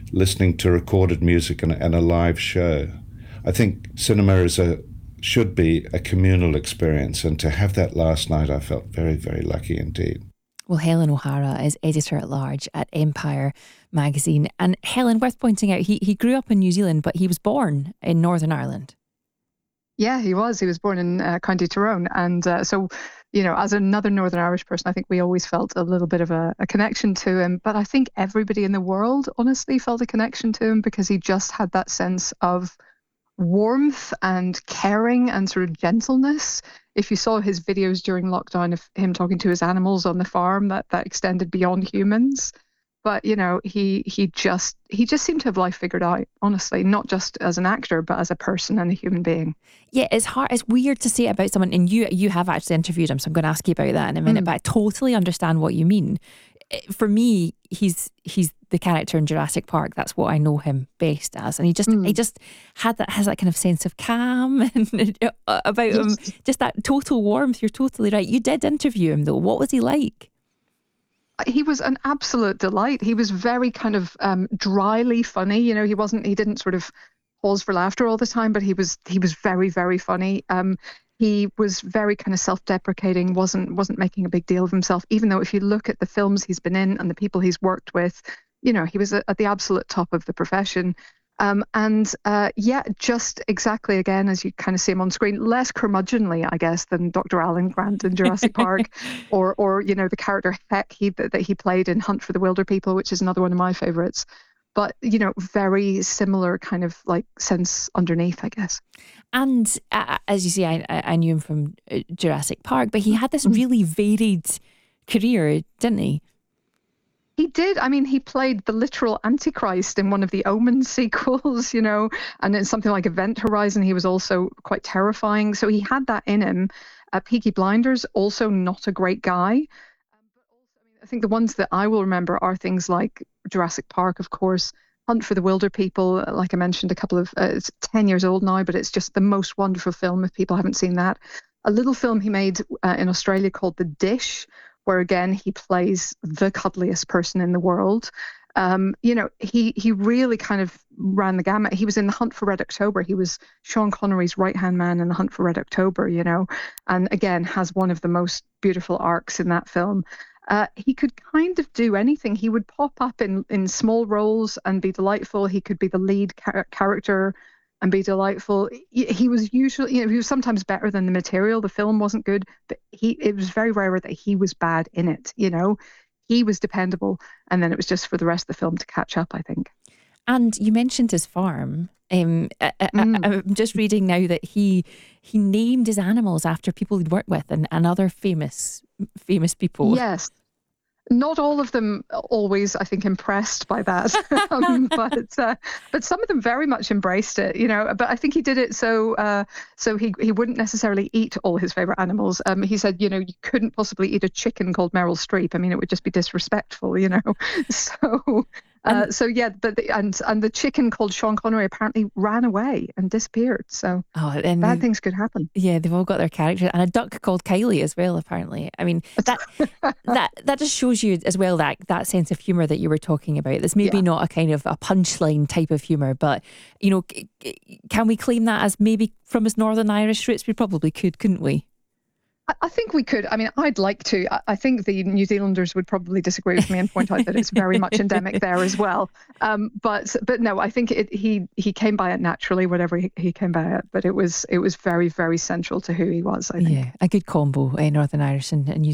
listening to recorded music and a live show. I think cinema should be a communal experience, and to have that last night, I felt very, very lucky indeed. Well, Helen O'Hara is editor-at-large at Empire magazine. And Helen, worth pointing out, he grew up in New Zealand, but he was born in Northern Ireland. Yeah, he was. He was born in County Tyrone. And so, as another Northern Irish person, I think we always felt a little bit of a connection to him. But I think everybody in the world, honestly, felt a connection to him because he just had that sense of warmth and caring and sort of gentleness. If you saw his videos during lockdown of him talking to his animals on the farm, that extended beyond humans. But he just seemed to have life figured out, honestly, not just as an actor but as a person and a human being. Yeah, it's weird to say it about someone, and you have actually interviewed him, so I'm going to ask you about that in a minute. But I totally understand what you mean. For me, he's the character in Jurassic Park. That's what I know him best as, and he just has that kind of sense of calm and about him, just that total warmth. You're totally right. You did interview him though. What was he like? He was an absolute delight. He was very kind of dryly funny. He didn't sort of pause for laughter all the time, but he was very, very funny. He was very kind of self-deprecating, wasn't making a big deal of himself, even though if you look at the films he's been in and the people he's worked with, he was at the absolute top of the profession. Just exactly, again, as you kind of see him on screen, less curmudgeonly, I guess, than Dr. Alan Grant in Jurassic Park or the character Heck that he played in Hunt for the Wilderpeople, which is another one of my favourites. But, very similar kind of like sense underneath, I guess. And as you see, I knew him from Jurassic Park, but he had this really varied career, didn't he? He did. I mean, he played the literal Antichrist in one of the Omen sequels, and in something like Event Horizon, he was also quite terrifying. So he had that in him. Peaky Blinders, also not a great guy. I think the ones that I will remember are things like Jurassic Park, of course, Hunt for the Wilderpeople, like I mentioned, it's 10 years old now, but it's just the most wonderful film if people haven't seen that. A little film he made in Australia called The Dish, where again, he plays the cuddliest person in the world. He really kind of ran the gamut. He was in The Hunt for Red October. He was Sean Connery's right-hand man in The Hunt for Red October, and again, has one of the most beautiful arcs in that film. He could kind of do anything. He would pop up in small roles and be delightful. He could be the lead character and be delightful. He was usually, he was sometimes better than the material. The film wasn't good, but it was very rare that he was bad in it. He was dependable, and then it was just for the rest of the film to catch up, I think. And you mentioned his farm. I'm just reading now that he named his animals after people he'd worked with and other famous people. Yes. Not all of them always, I think, impressed by that, but some of them very much embraced it, But I think he did it so he wouldn't necessarily eat all his favorite animals. He said, you couldn't possibly eat a chicken called Meryl Streep. I mean, it would just be disrespectful, So the chicken called Sean Connery apparently ran away and disappeared. So bad things could happen. Yeah, they've all got their characters, and a duck called Kylie as well. Apparently, I mean that just shows you as well that sense of humour that you were talking about. That's maybe not a kind of a punchline type of humour, but can we claim that as maybe from his Northern Irish roots? We probably could, couldn't we? I think we could. I mean, I'd like to. I think the New Zealanders would probably disagree with me and point out that it's very much endemic there as well. But no, I think he came by it naturally, whatever he came by it. But it was very, very central to who he was, I think. Yeah, a good combo, Northern Irish and New